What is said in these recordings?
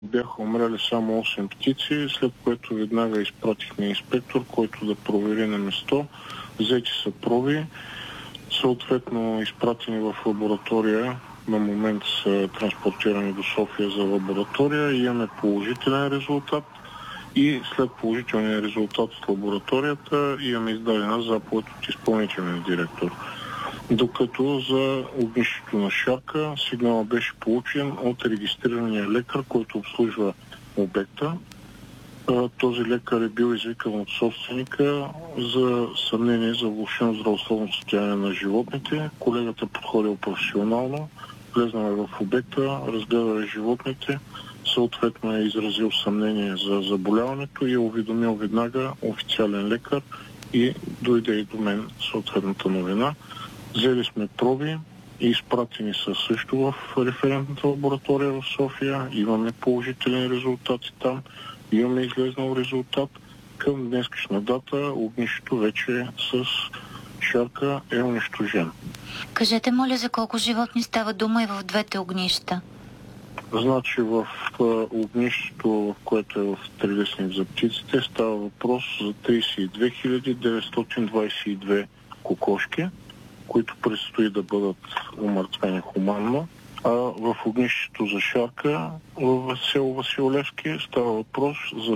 Бяха умрели само 8 птици, след което веднага изпратихме инспектор, който да провери на место. Взети са проби, съответно изпратени в лаборатория. На момент са транспортирани до София за лаборатория. Имаме положителен резултат и след положителния резултат от лабораторията имаме издадена заповед от изпълнителния директор. Докато за огнището на шарка сигнала беше получен от регистрирания лекар, който обслужва обекта. Този лекар е бил извикан от собственика за съмнение за влошено здравословно състояние на животните. Колегата подходил професионално, влезнал е в обекта, разгледал е животните, съответно е изразил съмнение за заболяването и е уведомил веднага официален лекар и дойде и до мен съответната новина. Взели сме проби и изпратени са също в референтната лаборатория в София. Имаме положителен резултат и там. Имаме излезнал резултат. Към днескашна дата огнището вече с шарка е унищожен. Кажете, моля, за колко животни става дума и в двете огнища? Значи в огнището, което е в Трилесник за птиците, става въпрос за 32 922 кокошки, които предстои да бъдат умъртвени хуманно. А в огнището за шарка в село Василевски става въпрос за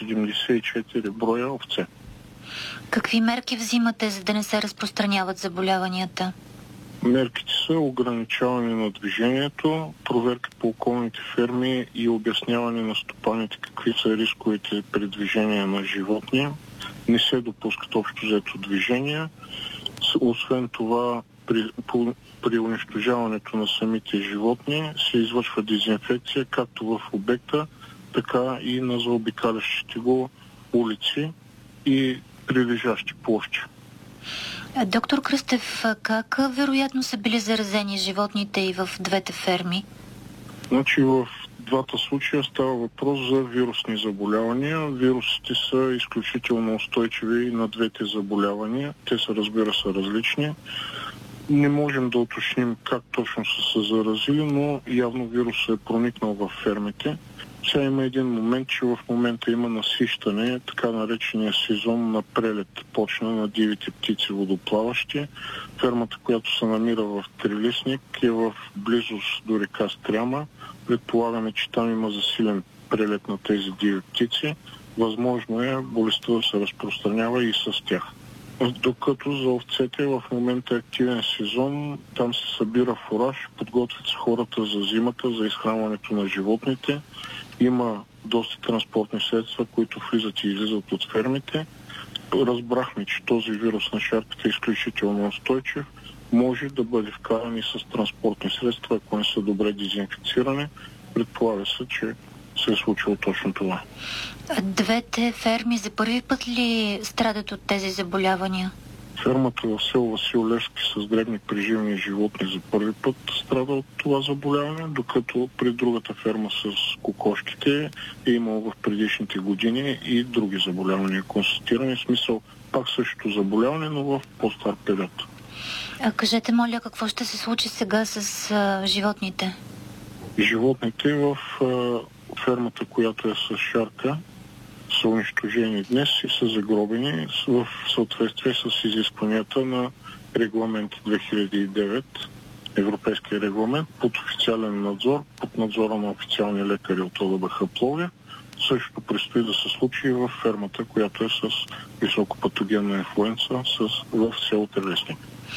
174 броя овце. Какви мерки взимате, за да не се разпространяват заболяванията? Мерките са ограничаване на движението, проверка по околните ферми и обясняване на стопаните какви са рисковете при движение на животни. Не се допускат общо взето движения. Освен това, при унищожаването на самите животни се извършва дезинфекция както в обекта, така и на заобикалящите го улици и прилежащи площи. Доктор Кръстев, как вероятно са били заразени животните и в двете ферми? Значи в двата случая става въпрос за вирусни заболявания. Вирусите са изключително устойчиви на двете заболявания. Те са, разбира се, различни. Не можем да уточним как точно са се заразили, но явно вирусът е проникнал в фермите. Сега има един момент, че в момента има насищане, така наречения сезон на прелет. Почна на дивите птици водоплаващи. Фермата, която се намира в Трилесник, е в близост до река Стряма. Предполагаме, че там има засилен прелет на тези диви птици. Възможно е болестта да се разпространява и с тях. Докато за овцете в момента е активен сезон, там се събира фураж, подготвят се хората за зимата, за изхранването на животните. Има доста транспортни средства, които влизат и излизат от фермите. Разбрахме, че този вирус на шарката е изключително устойчив. Може да бъде вкаран и с транспортни средства, ако не са добре дезинфицирани. Предполага се, че се е случило точно това. Двете ферми за първи път ли страдат от тези заболявания? Фермата в село Василевски с дребни преживни животни за първи път страда от това заболяване, докато при другата ферма с кокошките е имало в предишните години и други заболявания констатирани. В смисъл пак същото заболяване, но в по-стар период. Кажете, моля, какво ще се случи сега с животните? Животните в фермата, която е с шарка, са унищожени днес и са загробени в съответствие с изискванията на регламент 2009, европейския регламент, под официален надзор, под надзора на официални лекари от ОДБХ Пловдив. Същото предстои да се случи и в фермата, която е с високопатогенна инфлуенца в село Трилесник.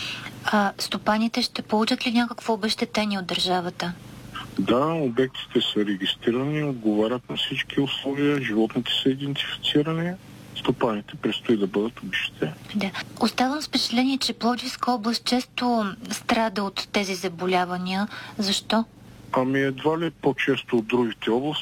Стопаните ще получат ли някакво обезщетение от държавата? Да, обектите са регистрирани, отговарят на всички условия, животните са идентифицирани, стопаните предстои да бъдат обезщетени. Да. Оставам с впечатление, че Пловдивска област често страда от тези заболявания. Защо? Ами едва ли по-често от другите области.